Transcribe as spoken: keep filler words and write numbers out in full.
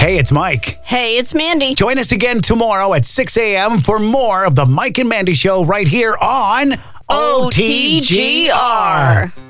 Hey, it's Mike. Hey, it's Mandy. Join us again tomorrow at six a.m. for more of the Mike and Mandy Show right here on O T G R.